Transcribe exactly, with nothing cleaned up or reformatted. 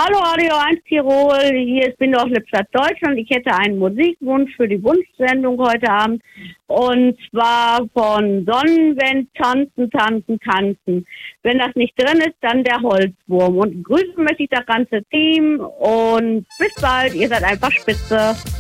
Hallo Radio eins Tirol, hier ist Bin doch Lippstadt Deutschland. Ich hätte einen Musikwunsch für die Wunschsendung heute Abend. Und zwar von Sonnenwend, tanzen, tanzen, tanzen. Wenn das nicht drin ist, dann der Holzwurm. Und grüßen möchte ich das ganze Team und bis bald, ihr seid einfach spitze.